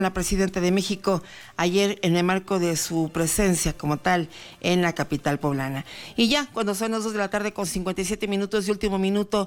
la presidenta de México ayer en el marco de su presencia como tal en la capital poblana. Y ya, cuando son las 2 de la tarde con 57 minutos y último minuto,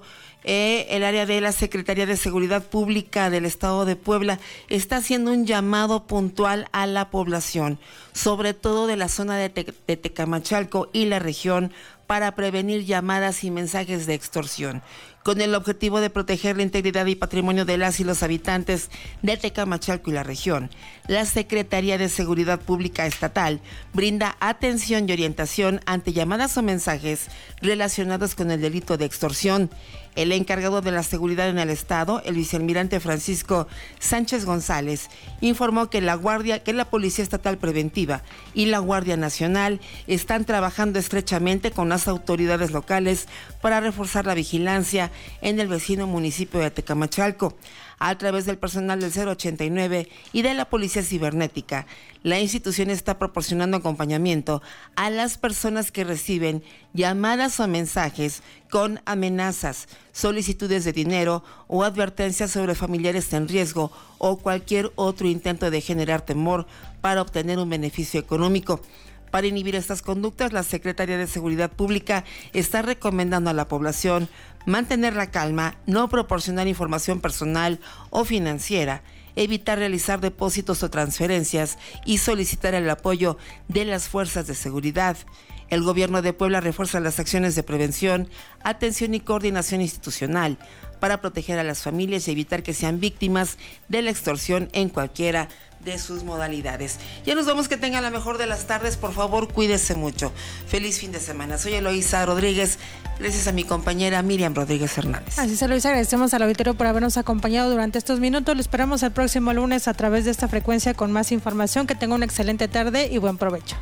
el área de la Secretaría de Seguridad Pública del Estado de Puebla está haciendo un llamado puntual a la población, sobre todo de la zona de Tecamachalco y la región, para prevenir llamadas y mensajes de extorsión, con el objetivo de proteger la integridad y patrimonio de las y los habitantes de Tecamachalco y la región. La Secretaría de Seguridad Pública Estatal brinda atención y orientación ante llamadas o mensajes relacionados con el delito de extorsión. El encargado de la seguridad en el estado, el vicealmirante Francisco Sánchez González, informó que la Policía Estatal Preventiva y la Guardia Nacional están trabajando estrechamente con las autoridades locales para reforzar la vigilancia en el vecino municipio de Tecamachalco. A través del personal del 089 y de la Policía Cibernética, la institución está proporcionando acompañamiento a las personas que reciben llamadas o mensajes con amenazas, solicitudes de dinero o advertencias sobre familiares en riesgo o cualquier otro intento de generar temor para obtener un beneficio económico. Para inhibir estas conductas, la Secretaría de Seguridad Pública está recomendando a la población mantener la calma, no proporcionar información personal o financiera, evitar realizar depósitos o transferencias y solicitar el apoyo de las fuerzas de seguridad. El gobierno de Puebla refuerza las acciones de prevención, atención y coordinación institucional para proteger a las familias y evitar que sean víctimas de la extorsión en cualquiera de sus modalidades. Ya nos vamos, que tengan la mejor de las tardes, por favor, cuídese mucho. Feliz fin de semana. Soy Eloísa Rodríguez, gracias a mi compañera Miriam Rodríguez Hernández. Así es, Eloísa, agradecemos al auditorio por habernos acompañado durante estos minutos. Lo esperamos el próximo lunes a través de esta frecuencia con más información. Que tenga una excelente tarde y buen provecho.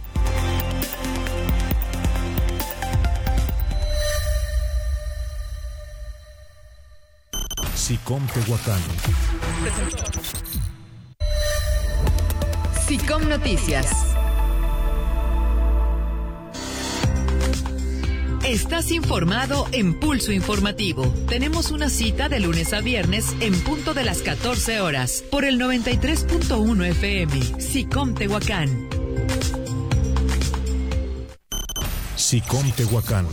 SICOM Tehuacán. SICOM Noticias. Estás informado en Pulso Informativo. Tenemos una cita de lunes a viernes en punto de las 14 horas por el 93.1 FM. SICOM Tehuacán. SICOM Tehuacán.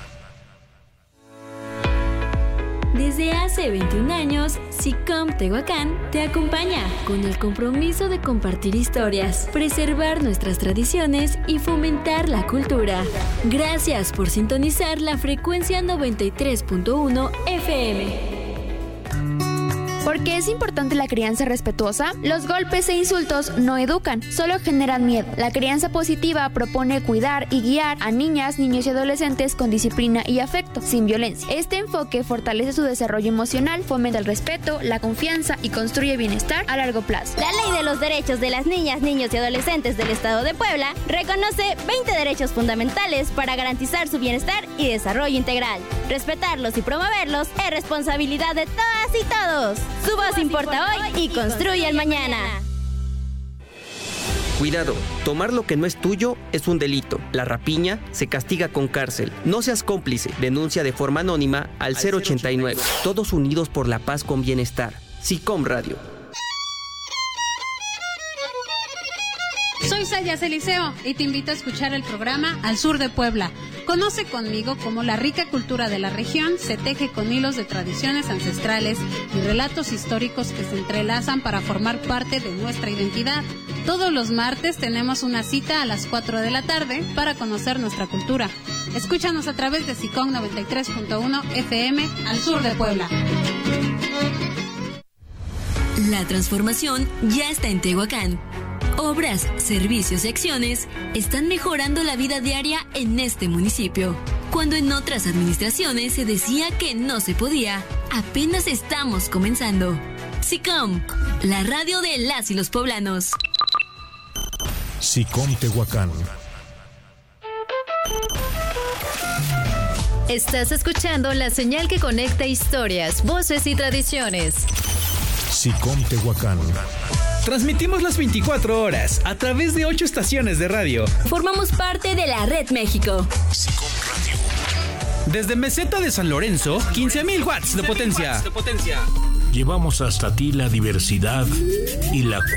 Desde hace 21 años, SICOM Tehuacán te acompaña con el compromiso de compartir historias, preservar nuestras tradiciones y fomentar la cultura. Gracias por sintonizar la frecuencia 93.1 FM. ¿Por qué es importante la crianza respetuosa? Los golpes e insultos no educan, solo generan miedo. La crianza positiva propone cuidar y guiar a niñas, niños y adolescentes con disciplina y afecto, sin violencia. Este enfoque fortalece su desarrollo emocional, fomenta el respeto, la confianza y construye bienestar a largo plazo. La Ley de los Derechos de las Niñas, Niños y Adolescentes del Estado de Puebla reconoce 20 derechos fundamentales para garantizar su bienestar y desarrollo integral. Respetarlos y promoverlos es responsabilidad de todas y todos. Su voz importa hoy y construye el mañana. Cuidado, tomar lo que no es tuyo es un delito. La rapiña se castiga con cárcel. No seas cómplice. Denuncia de forma anónima al 089. Todos unidos por la paz con bienestar. SICOM Radio. Soy Sayas Eliseo y te invito a escuchar el programa Al Sur de Puebla. Conoce conmigo cómo la rica cultura de la región se teje con hilos de tradiciones ancestrales y relatos históricos que se entrelazan para formar parte de nuestra identidad. Todos los martes tenemos una cita a las 4 de la tarde para conocer nuestra cultura. Escúchanos a través de SICOM 93.1 FM Al Sur de Puebla. La transformación ya está en Tehuacán. Obras, servicios y acciones están mejorando la vida diaria en este municipio. Cuando en otras administraciones se decía que no se podía, apenas estamos comenzando. SICOM, la radio de las y los poblanos. SICOM Tehuacán. Estás escuchando la señal que conecta historias, voces y tradiciones. SICOM Tehuacán. Transmitimos las 24 horas a través de 8 estaciones de radio. Formamos parte de la Red México. SICOM Radio. Desde Meseta de San Lorenzo, 15,000 watts de potencia. Llevamos hasta ti la diversidad y la